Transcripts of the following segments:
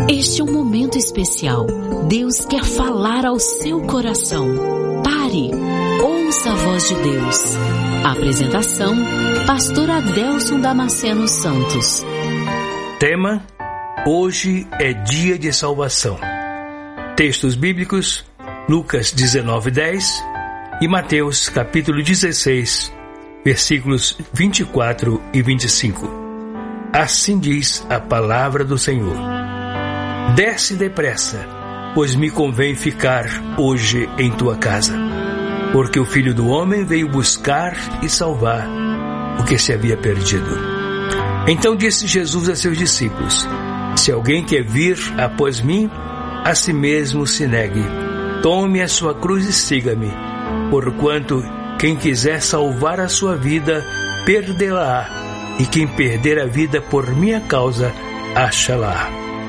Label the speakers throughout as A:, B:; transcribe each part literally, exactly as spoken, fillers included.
A: Este é um momento especial. Deus quer falar ao seu coração. Pare, ouça a voz de Deus. Apresentação, Pastor Adelson Damasceno Santos.
B: Tema: hoje é dia de salvação. Textos bíblicos: Lucas dezenove, dez e Mateus capítulo dezesseis, versículos vinte e quatro e vinte e cinco. Assim diz a palavra do Senhor: desce depressa, pois me convém ficar hoje em tua casa, porque o Filho do Homem veio buscar e salvar o que se havia perdido. Então disse Jesus a seus discípulos: se alguém quer vir após mim, a si mesmo se negue, tome a sua cruz e siga-me, porquanto quem quiser salvar a sua vida, perdê-la-á, e quem perder a vida por minha causa, acha-la.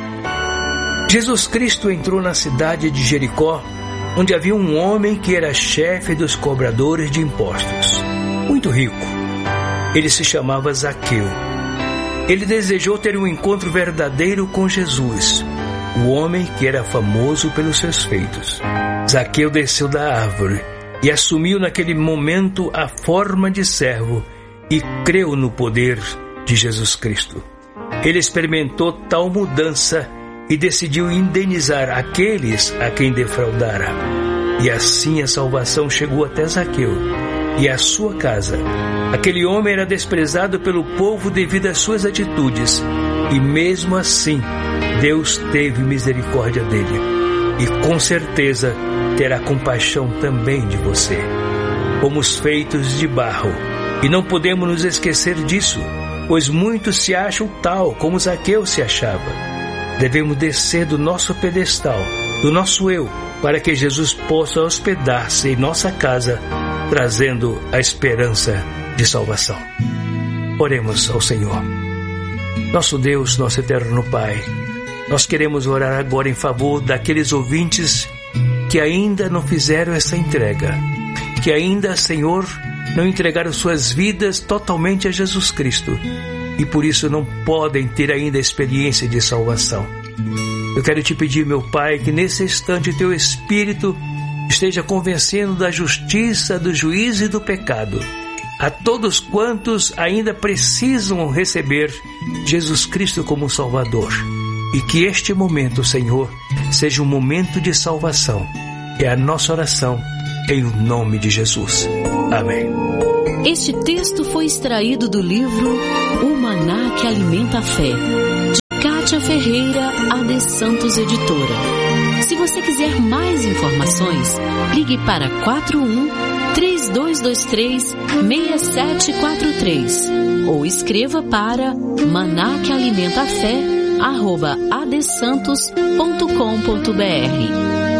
B: Jesus Cristo entrou na cidade de Jericó, onde havia um homem que era chefe dos cobradores de impostos, muito rico. Ele se chamava Zaqueu. Ele desejou ter um encontro verdadeiro com Jesus, o homem que era famoso pelos seus feitos. Zaqueu desceu da árvore e assumiu naquele momento a forma de servo e creu no poder de Jesus Cristo. Ele experimentou tal mudança e decidiu indenizar aqueles a quem defraudara. E assim a salvação chegou até Zaqueu e à sua casa. Aquele homem era desprezado pelo povo devido às suas atitudes, e mesmo assim Deus teve misericórdia dele, e com certeza terá compaixão também de você. Fomos feitos de barro, e não podemos nos esquecer disso, pois muitos se acham tal como Zaqueu se achava. Devemos descer do nosso pedestal, do nosso eu, para que Jesus possa hospedar-se em nossa casa, trazendo a esperança de salvação. Oremos ao Senhor. Nosso Deus, nosso eterno Pai, nós queremos orar agora em favor daqueles ouvintes que ainda não fizeram essa entrega, que ainda, Senhor, não entregaram suas vidas totalmente a Jesus Cristo e por isso não podem ter ainda a experiência de salvação. Eu quero te pedir, meu Pai, que nesse instante teu Espírito esteja convencendo da justiça, do juízo e do pecado a todos quantos ainda precisam receber Jesus Cristo como Salvador, e que este momento, Senhor, seja um momento de salvação. É a nossa oração em nome de Jesus. Amém.
A: Este texto foi extraído do livro O Maná que Alimenta a Fé, de Kátia Ferreira, A D Santos Editora. Se você quiser mais informações, ligue para quatro um, três dois dois três, seis sete quatro três ou escreva para maná que alimenta a fé arroba a d santos ponto com ponto b r.